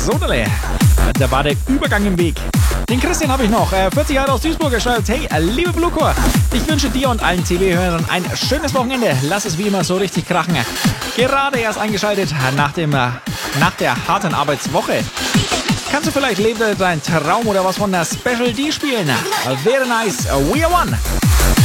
Sodale. Da war der Übergang im Weg. Den Christian habe ich noch, 40 Jahre aus Duisburg, geschrieben. Hey, liebe Bluecore, ich wünsche dir und allen TV-Hörern ein schönes Wochenende. Lass es wie immer so richtig krachen. Gerade erst eingeschaltet nach der harten Arbeitswoche. Kannst du vielleicht Lebe dein Traum oder was von der Special D spielen? Wäre nice. We are one.